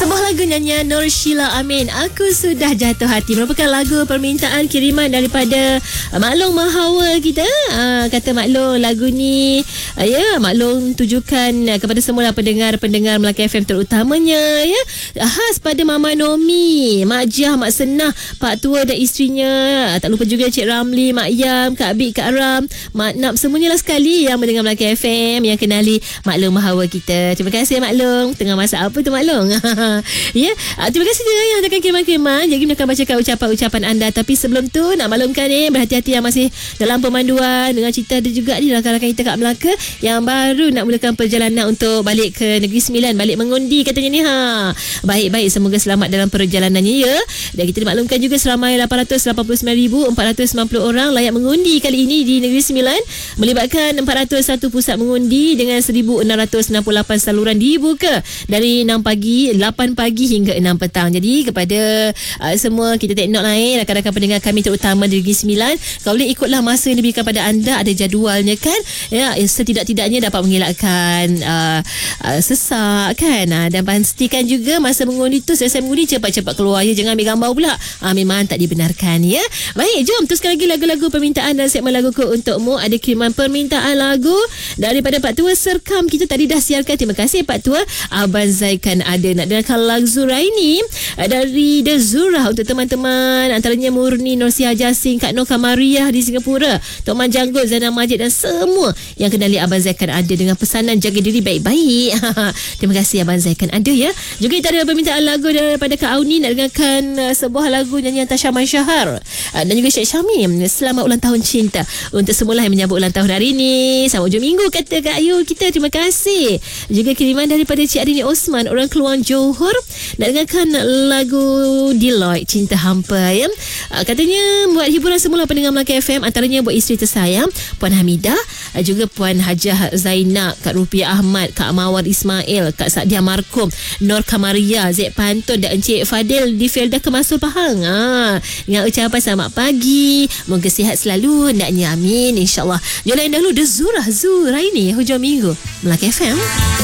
Sebuah lagu nyanyian Nur Sheila Amin, Aku Sudah Jatuh Hati, merupakan lagu permintaan kiriman daripada Maklong Mahawa kita. Kata Maklong, lagu ni Maklong tujukan kepada semua pendengar-pendengar Melaka FM terutamanya, khas pada Mama Nomi, Mak Jah, Mak Senah, Pak Tua dan isterinya. Tak lupa juga Cik Ramli, Mak Yam, Kak Bik, Kak Ram, Mak Nap, semuanya lah sekali yang mendengar Melaka FM, yang kenali Maklong Mahawa kita. Terima kasih Maklong. Tengah masak apa tu Maklong? Terima kasih juga yang hantarkan kiriman-kiriman. Jadi akan bacakan ucapan-ucapan anda. Tapi sebelum tu nak maklumkan berhati-hati yang masih dalam pemanduan. Dengan cerita ada juga ni rakan-rakan kita kat Melaka yang baru nak mulakan perjalanan untuk balik ke Negeri Sembilan, balik mengundi katanya ni. Baik-baik, semoga selamat dalam perjalanannya ya. Dan kita dimaklumkan juga seramai 889,490 orang layak mengundi kali ini di Negeri Sembilan, melibatkan 401 pusat mengundi dengan 1,668 saluran dibuka dari 8 pagi hingga 6 petang. Jadi kepada semua, kita take note lain rakan-rakan pendengar kami terutama di Negeri Sembilan, kau boleh ikutlah masa yang diberikan pada anda, ada jadualnya kan, setidak-tidaknya dapat mengelakkan sesak kan. Dan pastikan juga masa mengundi tu, selesai mengundi cepat-cepat keluar ya, jangan ambil gambar pula, memang tak dibenarkan ya. Baik, jom teruskan lagi lagu-lagu permintaan dan segmen laguku untukmu. Ada kiriman permintaan lagu daripada Pak Tua Serkam, kita tadi dah siarkan. Terima kasih Pak Tua. Abang Zaikan ada nak dengarkan lagu Zuraini dari The Zura untuk teman-teman, antaranya Murni, Norsia Jasing, Kak Noh Kamariah di Singapura, Tok Man Janggut, Zainal Majid dan semua yang kenali Abang Zaikan ada dengan pesanan jaga diri baik-baik. Terima kasih Abang Zaikan ada ya. Juga kita ada permintaan lagu daripada Kak Auni nak dengarkan sebuah lagu nyanyian Tasha Mansyahar dan juga Syed Syamim, Selamat Ulang Tahun Cinta untuk semualah yang menyambut ulang tahun hari ini. Selamat hujung minggu kata Kak Ayu kita. Terima kasih. Juga kiriman daripada Cik Adini Osman, orang Keluang Johor, nak dengarkan lagu Deloitte Cinta Hampa ya. Katanya buat hiburan semula pendengar Melaka FM, antaranya buat isteri tersayang Puan Hamidah, juga Puan Hajah Zainab, Kak Rupiah Ahmad, Kak Mawar Ismail, Kak Sadia Markum, Nur Kamaria, Zek Pantun dan Encik Fadil di Felda Kemasul Pahang. Dengan ucapan selamat pagi, moga sihat selalu naknya, amin insyaAllah. Jom lain dahulu The Zura ini hujung minggu Melaka FM.